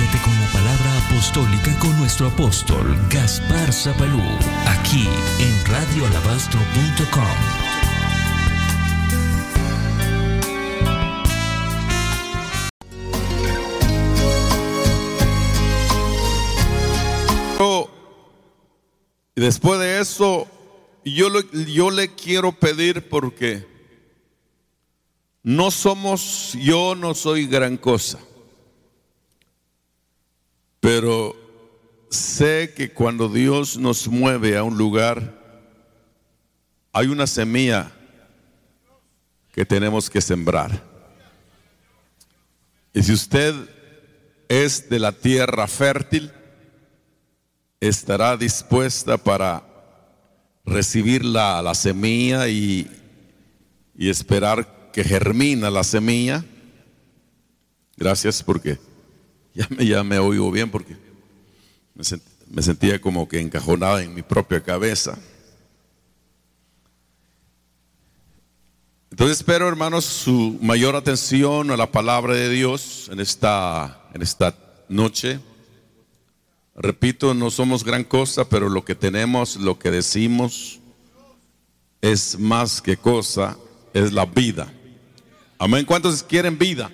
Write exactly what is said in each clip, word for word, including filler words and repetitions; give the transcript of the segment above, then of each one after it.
Conéctate con la palabra apostólica con nuestro apóstol Gaspar Zapalú, aquí en radio alabastro punto com. Y después de eso, yo le, yo le quiero pedir, porque no somos, yo no soy gran cosa, pero sé que cuando Dios nos mueve a un lugar, hay una semilla que tenemos que sembrar. Y si usted es de la tierra fértil, estará dispuesta para recibir la, la semilla y, y esperar que germina la semilla. Gracias, porque ya me, ya me oigo bien, porque me, sent, me sentía como que encajonada en mi propia cabeza. Entonces espero, hermanos, su mayor atención a la palabra de Dios en esta, en esta noche. Repito, no somos gran cosa, pero lo que tenemos, lo que decimos, es más que cosa, es la vida. Amén. ¿Cuántos quieren vida?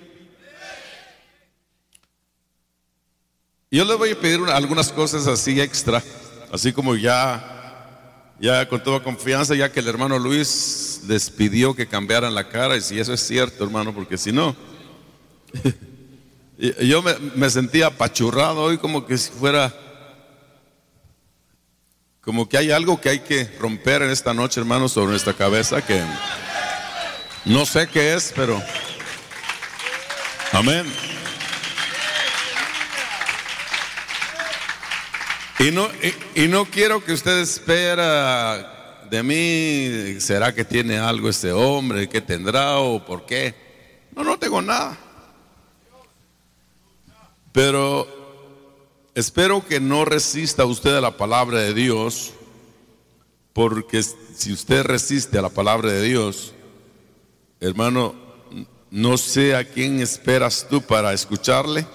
Yo les voy a pedir una, algunas cosas así extra, así como ya, ya con toda confianza, ya que el hermano Luis les pidió que cambiaran la cara, y si eso es cierto, hermano, porque si no... Yo me, me sentía apachurrado hoy, como que si fuera, como que hay algo que hay que romper en esta noche, hermanos, sobre nuestra cabeza, que no sé qué es, pero amén. Y no, y, y no quiero que usted espera de mí, ¿será que tiene algo este hombre? ¿Qué tendrá o por qué? No, no tengo nada. Pero espero que no resista usted a la palabra de Dios, porque si usted resiste a la palabra de Dios, hermano, no sé a quién esperas tú para escucharle.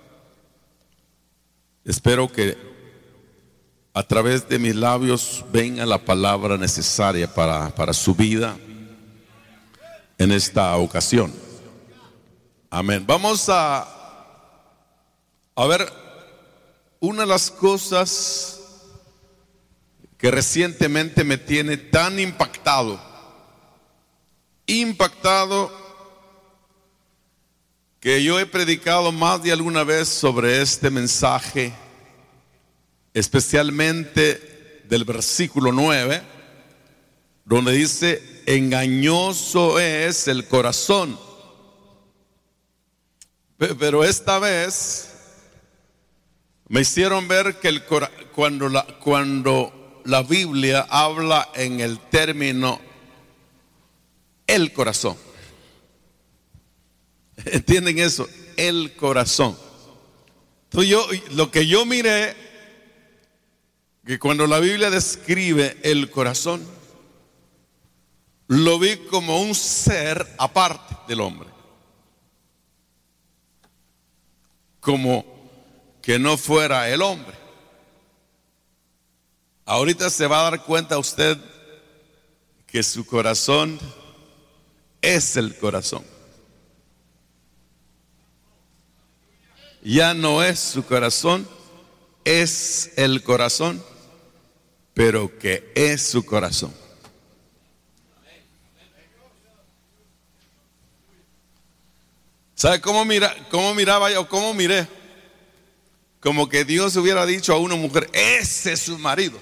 Espero que a través de mis labios venga la palabra necesaria para, para su vida en esta ocasión. Amén. Vamos a A ver, una de las cosas que recientemente me tiene tan impactado, impactado, que yo he predicado más de alguna vez sobre este mensaje, especialmente del versículo nueve, donde dice: engañoso es el corazón. Pero esta vez me hicieron ver que el cora- cuando, la, cuando la Biblia habla en el término el corazón, ¿entienden eso? El corazón. Entonces yo, lo que yo miré, que cuando la Biblia describe el corazón, lo vi como un ser aparte del hombre, como que no fuera el hombre. Ahorita se va a dar cuenta usted que su corazón es el corazón. Ya no es su corazón, es el corazón, pero que es su corazón. ¿Sabe cómo mira, cómo miraba yo? ¿Cómo miré? Como que Dios hubiera dicho a una mujer: ese es su marido.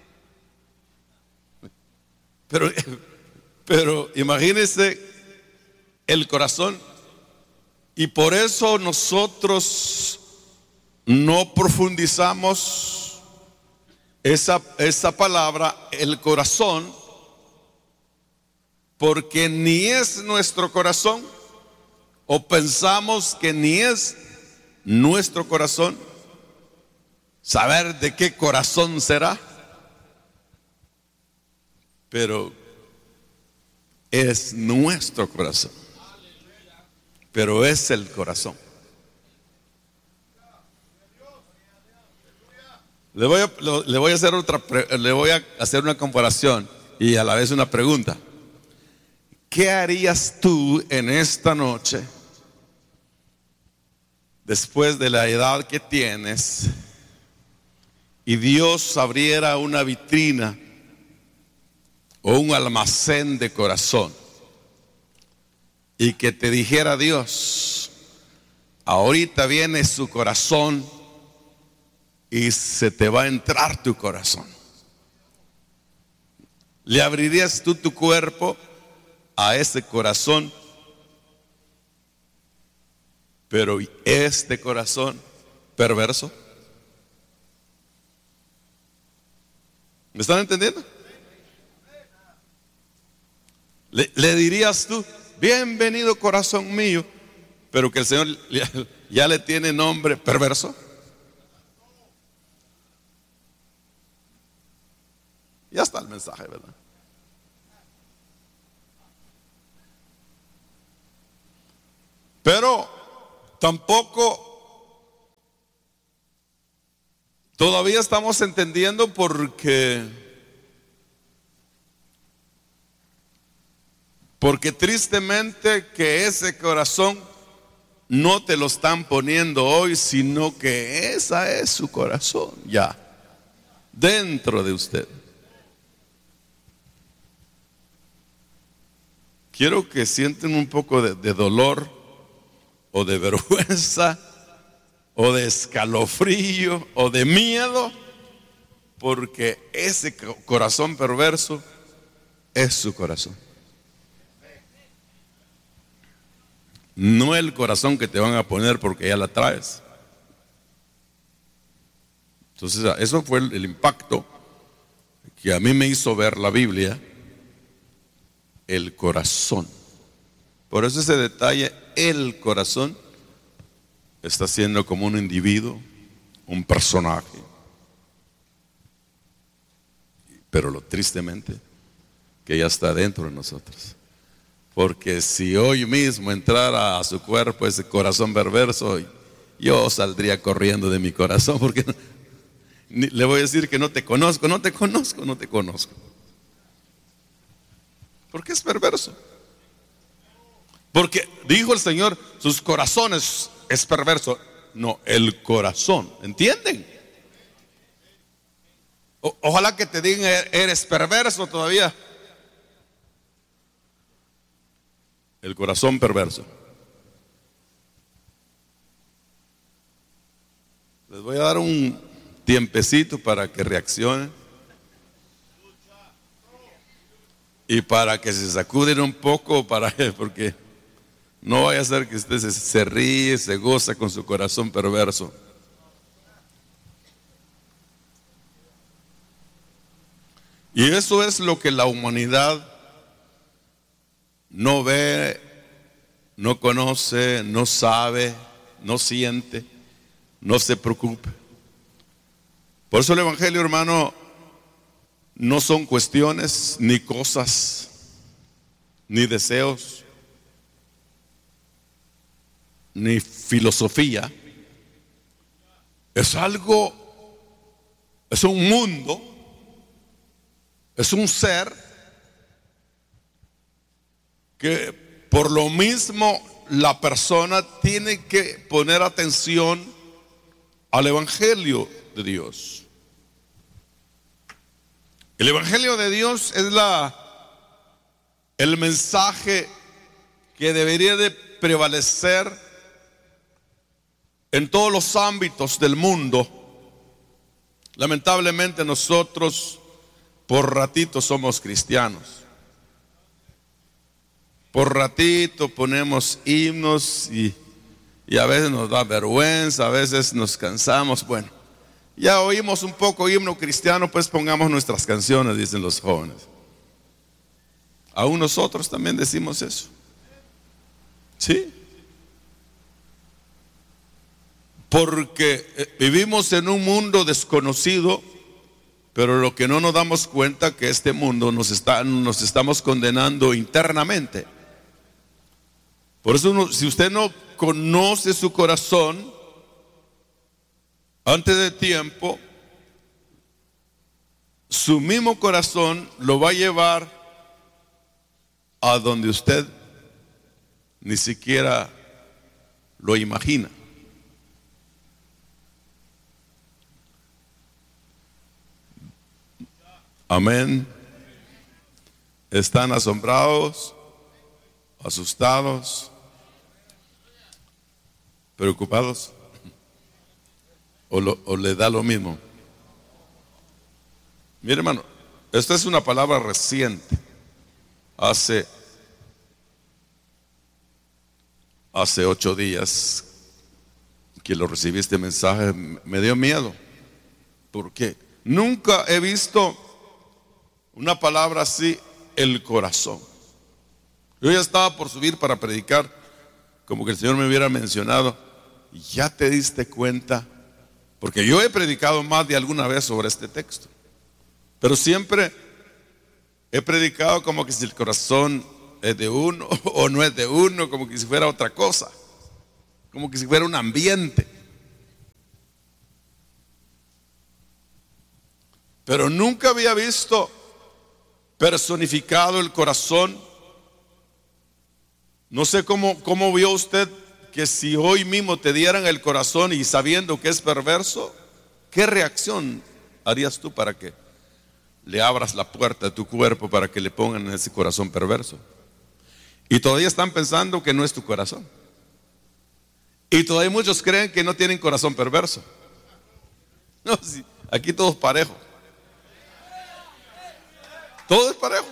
Pero, pero imagínense el corazón. Y por eso nosotros no profundizamos esa, esa palabra, el corazón, porque ni es nuestro corazón, o pensamos que ni es nuestro corazón. Saber de qué corazón será, pero es nuestro corazón, pero es el corazón. Le voy a, le voy a hacer otra, le voy a hacer una comparación y a la vez una pregunta. ¿Qué harías tú en esta noche, después de la edad que tienes, y Dios abriera una vitrina o un almacén de corazón y que te dijera Dios, ahorita viene su corazón y se te va a entrar tu corazón? ¿Le abrirías tú tu cuerpo a ese corazón? Pero este corazón perverso, ¿me están entendiendo? Le, le dirías tú, bienvenido corazón mío, pero que el Señor ya, ya le tiene nombre perverso. Ya está el mensaje, ¿verdad? Pero tampoco todavía estamos entendiendo, porque porque tristemente que ese corazón no te lo están poniendo hoy, sino que esa es su corazón ya dentro de usted. Quiero que sienten un poco de, de dolor o de vergüenza o de escalofrío o de miedo, porque ese corazón perverso es su corazón. No el corazón que te van a poner porque ya la traes. Entonces eso fue el, el impacto que a mí me hizo ver la Biblia. El corazón. Por eso ese detalle, el corazón, está siendo como un individuo, un personaje. Pero lo tristemente que ya está dentro de nosotros. Porque si hoy mismo entrara a su cuerpo ese corazón perverso, yo saldría corriendo de mi corazón, porque no, ni, le voy a decir que no te conozco, no te conozco, no te conozco. Porque es perverso. Porque dijo el Señor, sus corazones es perverso. No, el corazón, ¿entienden? O, ojalá que te digan, eres perverso todavía. El corazón perverso. Les voy a dar un tiempecito para que reaccionen y para que se sacuden un poco, para porque no vaya a ser que usted se, se ríe, se goza con su corazón perverso. Y eso es lo que la humanidad no ve, no conoce, no sabe, no siente, no se preocupa. Por eso el Evangelio, hermano, no son cuestiones, ni cosas, ni deseos, ni filosofía. Es algo, es un mundo, es un ser que por lo mismo la persona tiene que poner atención al Evangelio de Dios. El Evangelio de Dios es la, el mensaje que debería de prevalecer en todos los ámbitos del mundo. Lamentablemente nosotros por ratito somos cristianos. Por ratito ponemos himnos y, y a veces nos da vergüenza, a veces nos cansamos. Bueno, ya oímos un poco himno cristiano, pues pongamos nuestras canciones, dicen los jóvenes. Aún nosotros también decimos eso. ¿Sí? Porque vivimos en un mundo desconocido, pero lo que no nos damos cuenta que este mundo nos está, nos estamos condenando internamente. Por eso uno, si usted no conoce su corazón antes de tiempo, su mismo corazón lo va a llevar a donde usted ni siquiera lo imagina. Amén. ¿Están asombrados, asustados, preocupados? ¿O, lo, o le da lo mismo? Mire, hermano, esta es una palabra reciente. Hace, hace ocho días que lo recibí este mensaje, me dio miedo. Porque nunca he visto una palabra así, el corazón. Yo ya estaba por subir para predicar, como que el Señor me hubiera mencionado, ¿ya te diste cuenta? Porque yo he predicado más de alguna vez sobre este texto, pero siempre he predicado como que si el corazón es de uno o no es de uno, como que si fuera otra cosa, como que si fuera un ambiente. Pero nunca había visto personificado el corazón. No sé cómo, cómo vio usted que si hoy mismo te dieran el corazón y sabiendo que es perverso, ¿qué reacción harías tú para que le abras la puerta de tu cuerpo para que le pongan ese corazón perverso? Y todavía están pensando que no es tu corazón. Y todavía muchos creen que no tienen corazón perverso. No, sí, aquí todos parejos. Todo es parejo.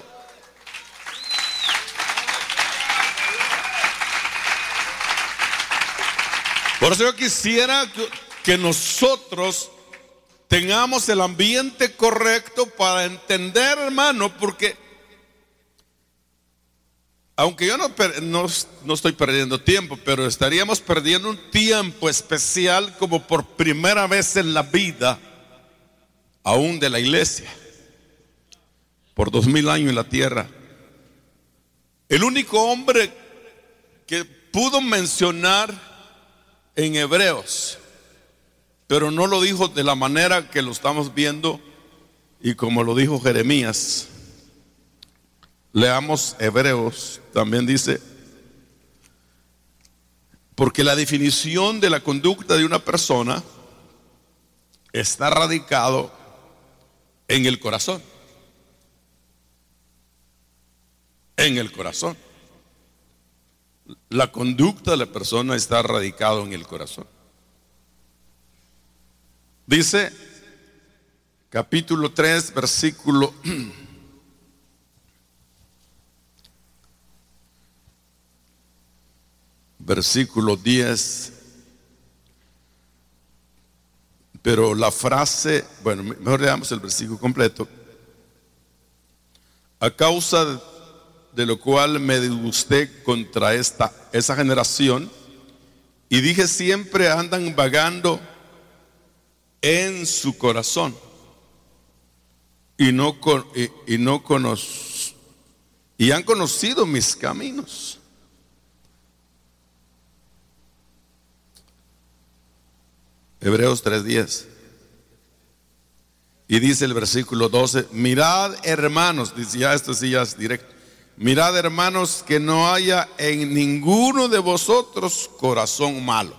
Por eso yo quisiera que, que nosotros tengamos el ambiente correcto para entender, hermano, porque aunque yo no, no, no estoy perdiendo tiempo, pero estaríamos perdiendo un tiempo especial como por primera vez en la vida, aún de la iglesia. Por dos mil años en la tierra, el único hombre que pudo mencionar en Hebreos, pero no lo dijo de la manera que lo estamos viendo y como lo dijo Jeremías. Leamos Hebreos, también dice, porque la definición de la conducta de una persona está radicado en el corazón. En el corazón. La conducta de la persona está radicado en el corazón. Dice capítulo tres, versículo versículo diez. Pero la frase, bueno, mejor leamos el versículo completo. A causa de de lo cual me disgusté contra esta, esa generación, y dije, siempre andan vagando en su corazón, y no, con, y, y no conoc, y han conocido mis caminos. Hebreos tres diez. Y dice el versículo doce, mirad, hermanos, dice, ya esto sí ya es directo. Mirad, hermanos, que no haya en ninguno de vosotros corazón malo,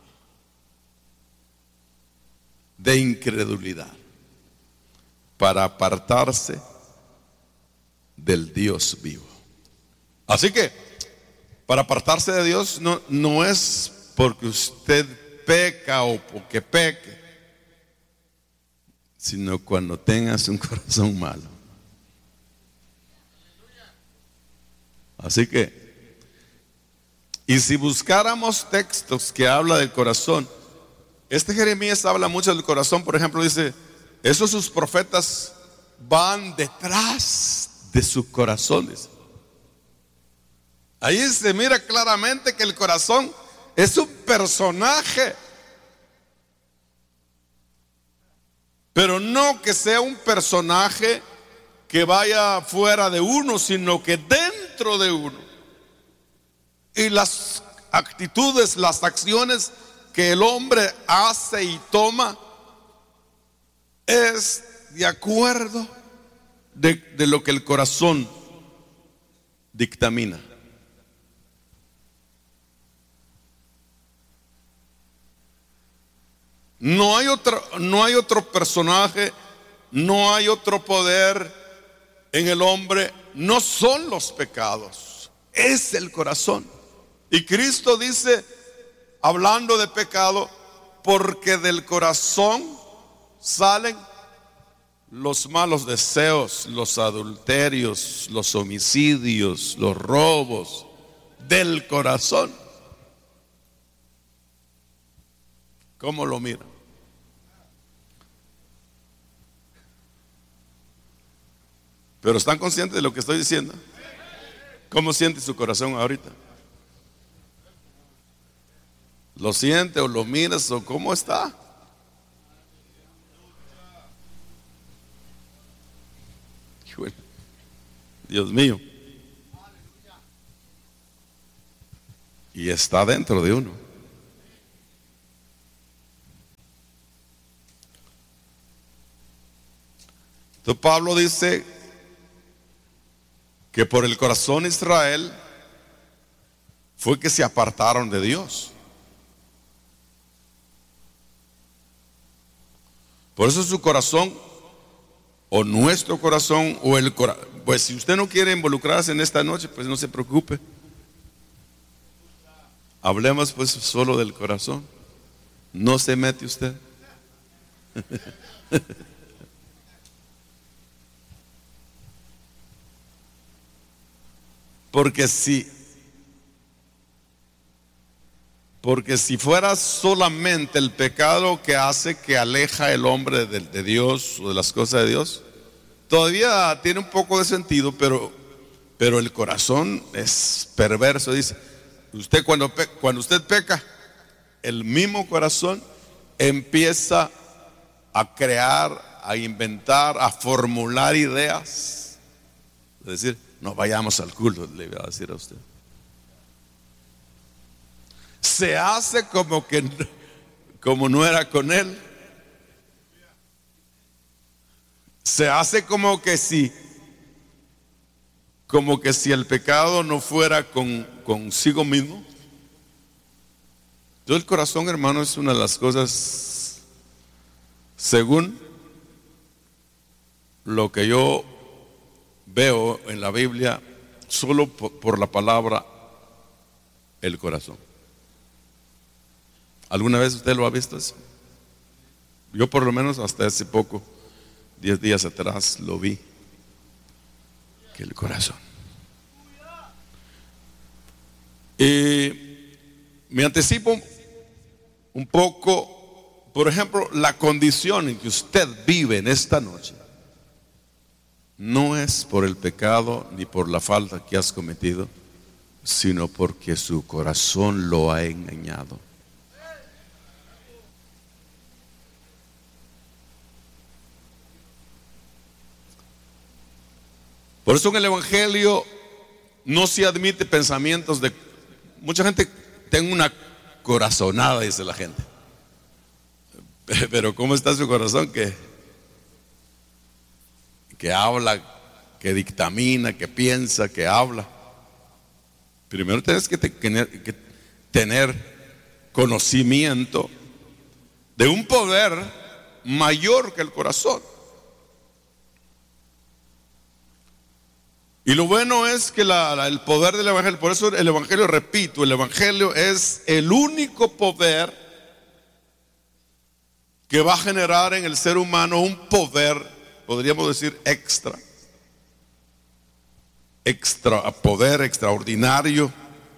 de incredulidad, para apartarse del Dios vivo. Así que, para apartarse de Dios no, no es porque usted peca o porque peque, sino cuando tengas un corazón malo. Así que, y si buscáramos textos que habla del corazón, este Jeremías habla mucho del corazón. Por ejemplo, dice, esos sus profetas van detrás de sus corazones. Ahí se mira claramente que el corazón es un personaje, pero no que sea un personaje que vaya fuera de uno, sino que dentro de uno. Y las actitudes, las acciones que el hombre hace y toma es de acuerdo de, de lo que el corazón dictamina. No hay otro, no hay otro personaje, no hay otro poder en el hombre, no son los pecados, es el corazón. Y Cristo dice, hablando de pecado, porque del corazón salen los malos deseos, los adulterios, los homicidios, los robos, del corazón. ¿Cómo lo mira? Pero ¿están conscientes de lo que estoy diciendo? ¿Cómo siente su corazón ahorita? ¿Lo siente o lo miras o cómo está? Dios mío. Y está dentro de uno. Entonces Pablo dice que por el corazón de Israel fue que se apartaron de Dios. Por eso su corazón, o nuestro corazón, o el corazón, pues si usted no quiere involucrarse en esta noche, pues no se preocupe. Hablemos pues solo del corazón. No se mete usted. Porque si Porque si fuera solamente el pecado que hace que aleja el hombre de, de Dios o de las cosas de Dios, todavía tiene un poco de sentido, pero, pero el corazón es perverso. Dice, usted cuando, pe, cuando usted peca, el mismo corazón empieza a crear, a inventar, a formular ideas. Es decir, no vayamos al culto, le voy a decir a usted. Se hace como que como no era con él. Se hace como que si como que si el pecado no fuera con consigo mismo. Entonces el corazón, hermano, es una de las cosas, según lo que yo veo en la Biblia, solo por, por la palabra el corazón. ¿Alguna vez usted lo ha visto eso? Yo por lo menos hasta hace poco, diez días atrás, lo vi. Que el corazón. Y me anticipo un poco, por ejemplo, la condición en que usted vive en esta noche no es por el pecado ni por la falta que has cometido, sino porque su corazón lo ha engañado. Por eso en el Evangelio no se admite pensamientos de... Mucha gente tiene una corazonada, dice la gente. Pero ¿cómo está su corazón? Que, que habla, que dictamina, que piensa, que habla. Primero tienes que tener, que tener conocimiento de un poder mayor que el corazón. Y lo bueno es que la, la, el poder del Evangelio, por eso el Evangelio, repito, el Evangelio es el único poder que va a generar en el ser humano un poder, podríamos decir extra, extra poder extraordinario,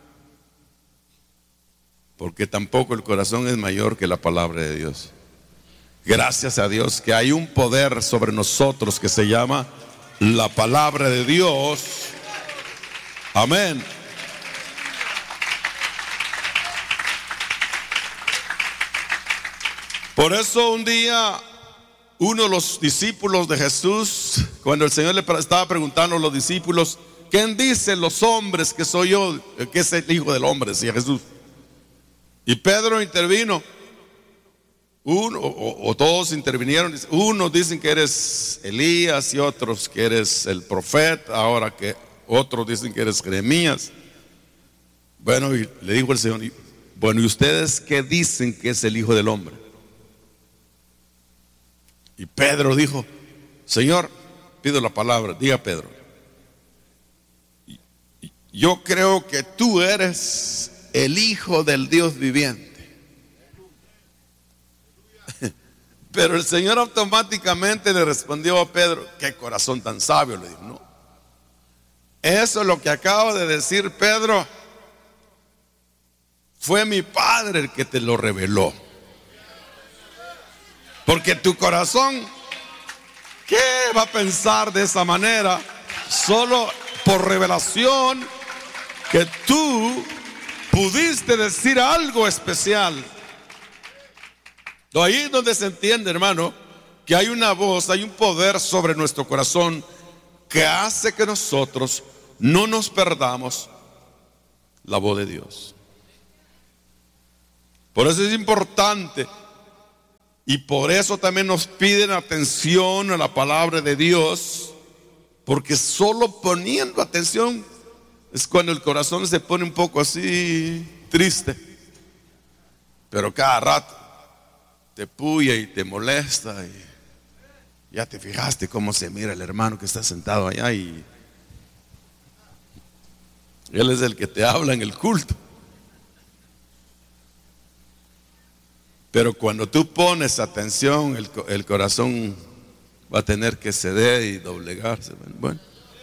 porque tampoco el corazón es mayor que la palabra de Dios. Gracias a Dios que hay un poder sobre nosotros que se llama la palabra de Dios. Amén. Por eso un día uno de los discípulos de Jesús, cuando el Señor le estaba preguntando a los discípulos, ¿quién dicen los hombres que soy yo, que es el Hijo del Hombre? Decía Jesús. Y Pedro intervino Uno, o, o todos intervinieron. Unos dicen que eres Elías y otros que eres el profeta. Ahora que otros dicen que eres Jeremías. Bueno, y le dijo el Señor, bueno, ¿y ustedes qué dicen que es el Hijo del Hombre? Y Pedro dijo, Señor, pido la palabra, diga Pedro, yo creo que tú eres el Hijo del Dios viviente. Pero el Señor automáticamente le respondió a Pedro, qué corazón tan sabio, le dijo, no, eso es lo que acabo de decir, Pedro, fue mi Padre el que te lo reveló. Porque tu corazón, ¿qué va a pensar de esa manera? Solo por revelación que tú pudiste decir algo especial. Ahí es donde se entiende, hermano, que hay una voz, hay un poder sobre nuestro corazón que hace que nosotros no nos perdamos la voz de Dios. Por eso es importante y por eso también nos piden atención a la palabra de Dios, porque solo poniendo atención es cuando el corazón se pone un poco así triste, pero cada rato te puya y te molesta y ya te fijaste cómo se mira el hermano que está sentado allá y él es el que te habla en el culto. Pero cuando tú pones atención, el, el corazón va a tener que ceder y doblegarse. Bueno,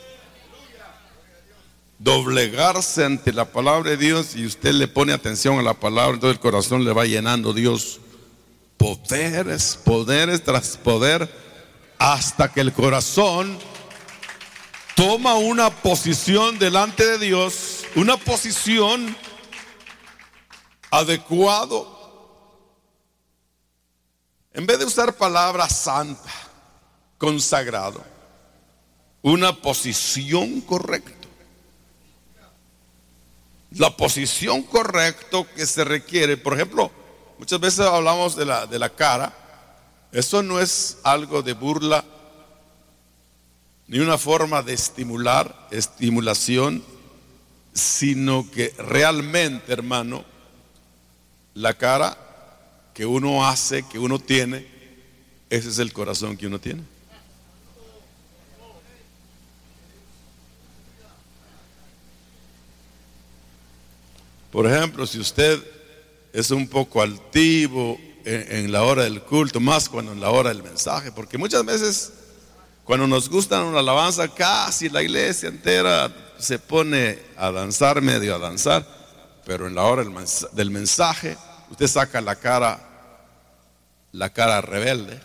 doblegarse ante la palabra de Dios, y usted le pone atención a la palabra, entonces el corazón le va llenando Dios poderes, poderes tras poder, hasta que el corazón toma una posición delante de Dios, una posición adecuada. En vez de usar palabra santa, consagrado, una posición correcta. La posición correcta que se requiere, por ejemplo, muchas veces hablamos de la, de la cara. Eso no es algo de burla, ni una forma de estimular, estimulación, sino que realmente, hermano, la cara que uno hace, que uno tiene, ese es el corazón que uno tiene. Por ejemplo, si usted es un poco altivo en, en la hora del culto, más cuando en la hora del mensaje, porque muchas veces cuando nos gusta una alabanza, casi la iglesia entera se pone a danzar, medio a danzar, pero en la hora del mensaje usted saca la cara, la cara rebelde.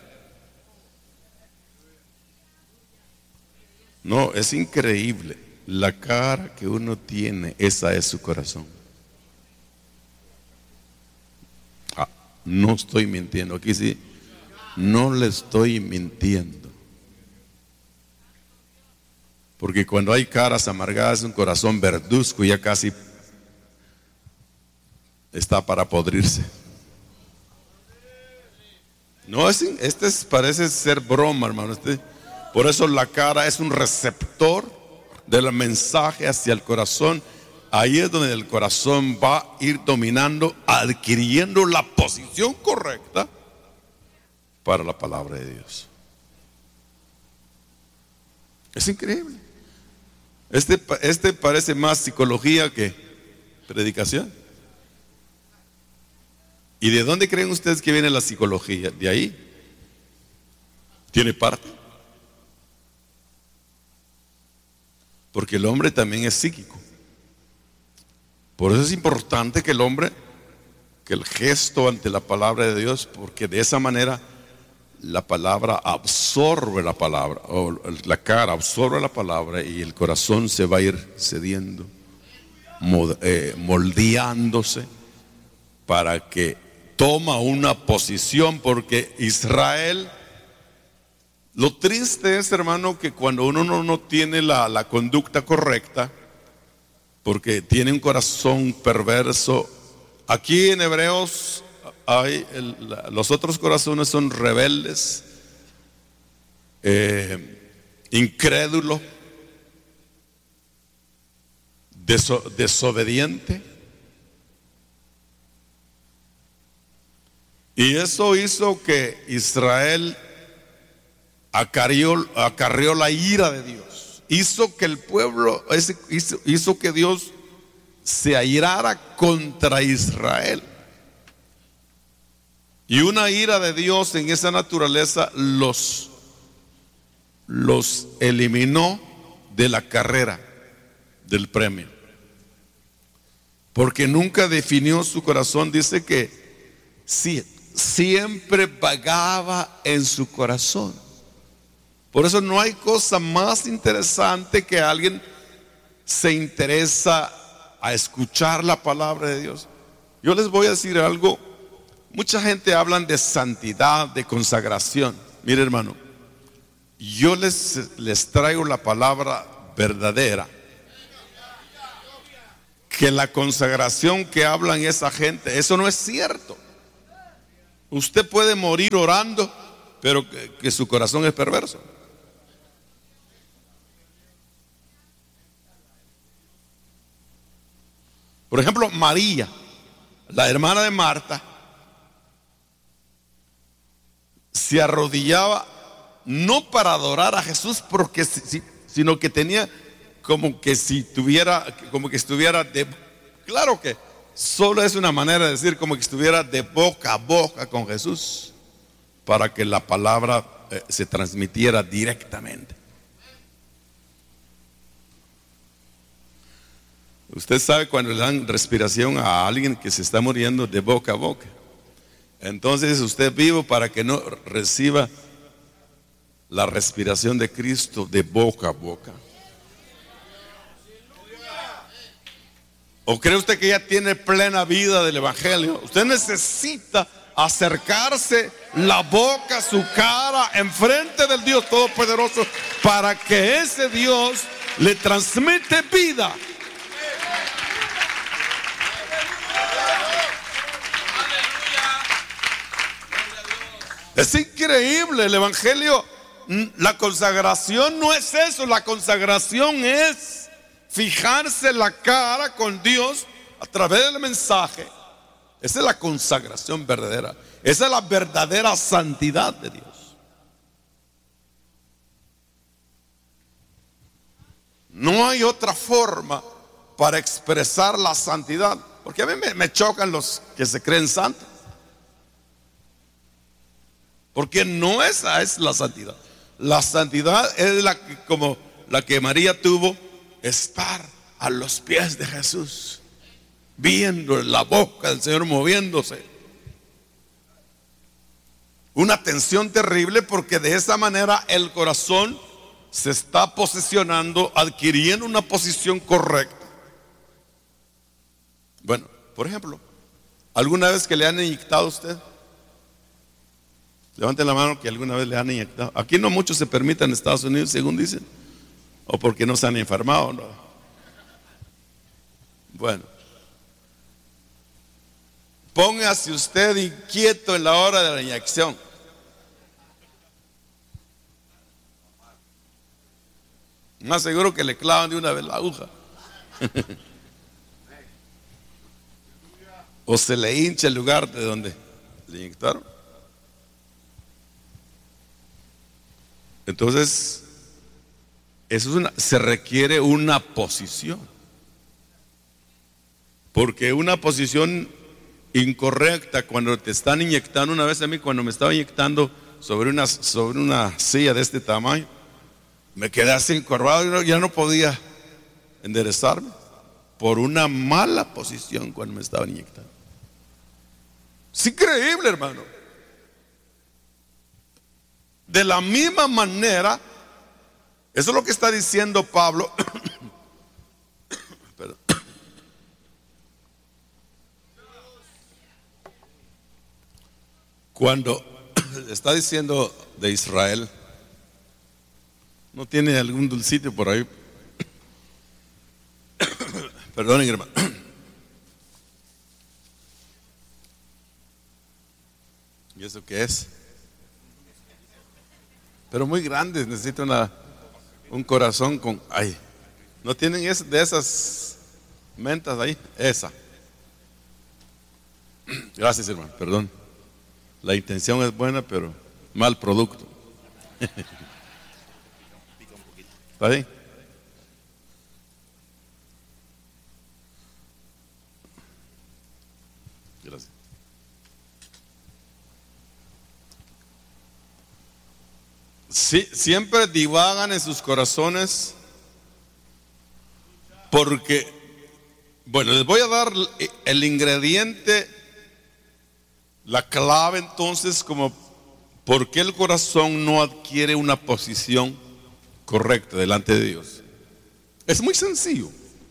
No, es increíble. La cara que uno tiene, esa es su corazón. Ah, no estoy mintiendo. Aquí sí, no le estoy mintiendo. Porque cuando hay caras amargadas, un corazón verduzco ya casi está para podrirse. No, es, este es, parece ser broma, hermano. Este, por eso la cara es un receptor del mensaje hacia el corazón. Ahí es donde el corazón va a ir dominando, adquiriendo la posición correcta para la palabra de Dios. Es increíble. Este, este parece más psicología que predicación. ¿Y de dónde creen ustedes que viene la psicología? De ahí. Tiene parte. Porque el hombre también es psíquico. Por eso es importante que el hombre, que el gesto ante la palabra de Dios, porque de esa manera la palabra absorbe la palabra, o la cara absorbe la palabra y el corazón se va a ir cediendo, moldeándose para que toma una posición, porque Israel, lo triste es, hermano, que cuando uno no, no tiene la, la conducta correcta, porque tiene un corazón perverso, aquí en Hebreos hay el, la, los otros corazones son rebeldes, eh, incrédulos, deso, desobediente. Y eso hizo que Israel acarrió, acarrió la ira de Dios. Hizo que el pueblo, hizo, hizo que Dios se airara contra Israel. Y una ira de Dios en esa naturaleza los, los eliminó de la carrera del premio. Porque nunca definió su corazón. Dice que sí, siempre vagaba en su corazón. Por eso no hay cosa más interesante que alguien se interesa a escuchar la palabra de Dios. Yo les voy a decir algo. Mucha gente habla de santidad, de consagración. Mire, hermano, yo les, les traigo la palabra verdadera. Que la consagración que hablan esa gente, eso no es cierto. Usted puede morir orando, pero que, que su corazón es perverso. Por ejemplo, María, la hermana de Marta, se arrodillaba no para adorar a Jesús, porque, sino que tenía como que si tuviera, como que estuviera de, claro que solo es una manera de decir, como que estuviera de boca a boca con Jesús, para que la palabra eh, se transmitiera directamente. Usted sabe cuando le dan respiración a alguien que se está muriendo de boca a boca. Entonces usted es vivo para que no reciba la respiración de Cristo de boca a boca. ¿O cree usted que ya tiene plena vida del Evangelio? Usted necesita acercarse la boca, su cara, enfrente del Dios Todopoderoso, para que ese Dios le transmite vida. Es increíble el Evangelio. La consagración no es eso. La consagración es fijarse la cara con Dios a través del mensaje. Esa es la consagración verdadera. Esa es la verdadera santidad de Dios. No hay otra forma para expresar la santidad. Porque a mí me, me chocan los que se creen santos. Porque no esa es la santidad. La santidad es la que, como la que María tuvo, estar a los pies de Jesús, viendo la boca del Señor moviéndose. Una tensión terrible, porque de esa manera el corazón se está posicionando, adquiriendo una posición correcta. Bueno, por ejemplo, ¿alguna vez que le han inyectado a usted? Levanten la mano que alguna vez le han inyectado. Aquí no muchos se permiten en Estados Unidos, según dicen, o porque no se han enfermado, ¿no? Bueno, póngase usted inquieto en la hora de la inyección. Más seguro que le clavan de una vez la aguja. O se le hincha el lugar de donde le inyectaron. Entonces, eso es una, se requiere una posición. Porque una posición incorrecta, cuando te están inyectando, una vez a mí cuando me estaba inyectando sobre una, sobre una silla de este tamaño, me quedé así encorvado y ya no podía enderezarme por una mala posición cuando me estaban inyectando. Es increíble, hermano. De la misma manera, eso es lo que está diciendo Pablo. Cuando está diciendo de Israel, ¿no tiene algún dulcito por ahí? Perdonen, hermano. ¿Y eso qué es? Pero muy grandes, necesito una, un corazón con... Ay, ¿no tienen es, de esas mentas ahí? Esa. Gracias, hermano, perdón. La intención es buena, pero mal producto. ¿Está bien? Gracias. Sí, siempre divagan en sus corazones porque, bueno, les voy a dar el ingrediente, la clave entonces, como por qué el corazón no adquiere una posición correcta delante de Dios. Es muy sencillo.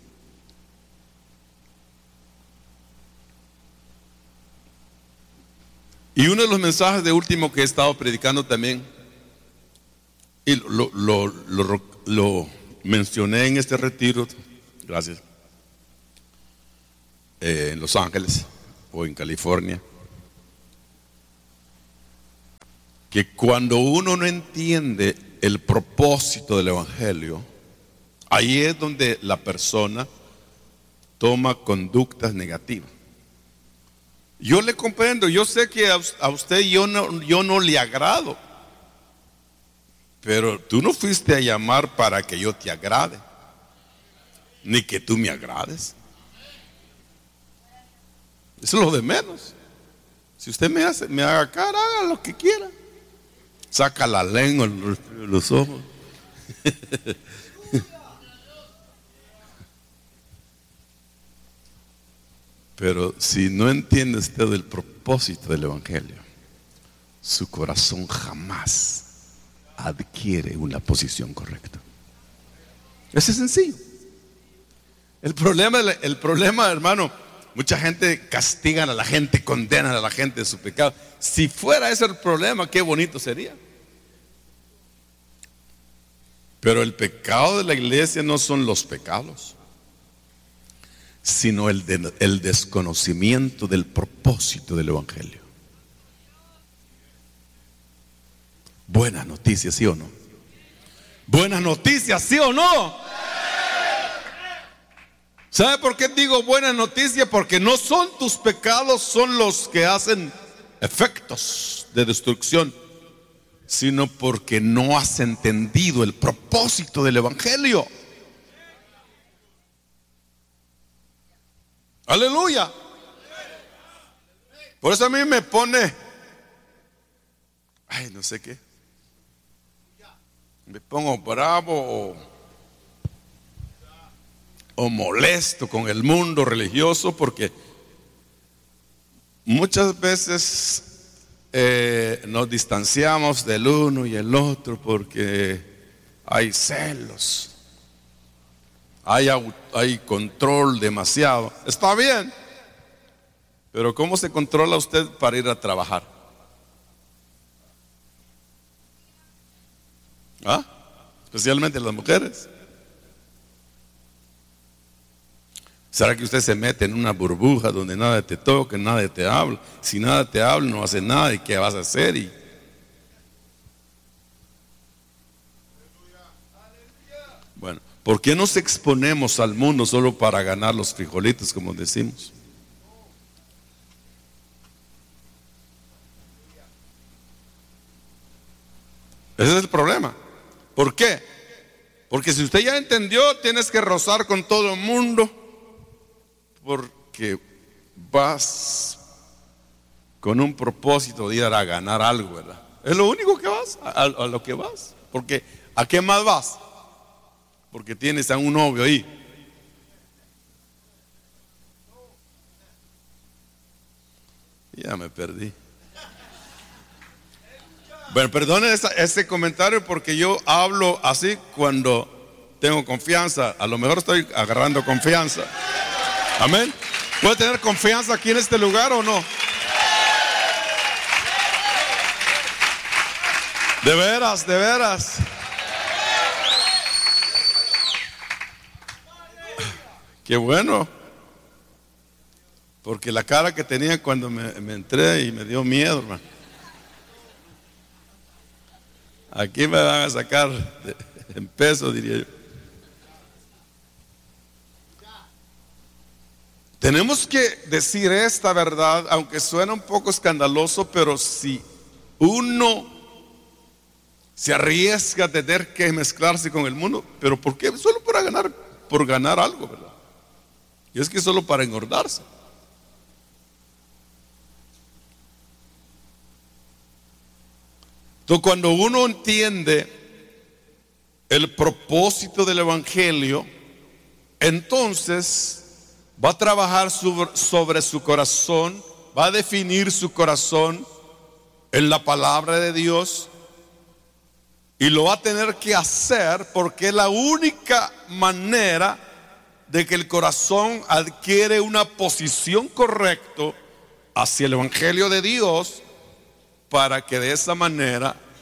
Y uno de los mensajes de último que he estado predicando también, y lo, lo, lo, lo mencioné en este retiro, gracias, eh, en Los Ángeles o en California, que cuando uno no entiende el propósito del Evangelio, ahí es donde la persona toma conductas negativas. Yo le comprendo, yo sé que a usted yo no, yo no le agrado, pero tú no fuiste a llamar para que yo te agrade, ni que tú me agrades. Eso es lo de menos. Si usted me hace, me haga cara, haga lo que quiera. Saca la lengua, los, los ojos. Pero si no entiende usted el propósito del Evangelio, su corazón jamás adquiere una posición correcta. Eso es sencillo. El problema, el problema, hermano, mucha gente castiga a la gente, condena a la gente de su pecado. Si fuera ese el problema, qué bonito sería. Pero el pecado de la iglesia no son los pecados, sino el, de, el desconocimiento del propósito del Evangelio. Buenas noticias, ¿sí o no? Buenas noticias, ¿sí o no? ¿Sabe por qué digo buenas noticias? Porque no son tus pecados, son los que hacen efectos de destrucción, sino porque no has entendido el propósito del Evangelio. Aleluya. Por eso a mí me pone, ay, no sé qué, me pongo bravo o, o molesto con el mundo religioso, porque muchas veces eh, nos distanciamos del uno y el otro porque hay celos, hay, hay control demasiado. Está bien, pero ¿cómo se controla usted para ir a trabajar? ¿Ah? Especialmente las mujeres. ¿Será que usted se mete en una burbuja donde nada te toca, nada te habla? Si nada te habla, no hace nada. ¿Y qué vas a hacer? Y... Bueno, ¿por qué nos exponemos al mundo solo para ganar los frijolitos, como decimos? Ese es el problema. ¿Por qué? Porque si usted ya entendió, tienes que rozar con todo el mundo, porque vas con un propósito de ir a ganar algo, ¿verdad? Es lo único que vas, a, a lo que vas. Porque ¿a qué más vas? Porque tienes a un novio ahí. Ya me perdí. Bueno, perdonen ese comentario porque yo hablo así cuando tengo confianza. A lo mejor estoy agarrando confianza. Amén. ¿Puede tener confianza aquí en este lugar o no? De veras, de veras. Qué bueno. Porque la cara que tenía cuando me, me entré y me dio miedo, hermano. Aquí me van a sacar en pesos, diría yo. Tenemos que decir esta verdad, aunque suena un poco escandaloso, pero si uno se arriesga a tener que mezclarse con el mundo, ¿pero por qué? Solo para ganar, por ganar algo, ¿verdad? Y es que solo para engordarse. Entonces, cuando uno entiende el propósito del Evangelio, entonces va a trabajar sobre su corazón, va a definir su corazón en la palabra de Dios y lo va a tener que hacer porque es la única manera de que el corazón adquiere una posición correcta hacia el Evangelio de Dios, para que de esa manera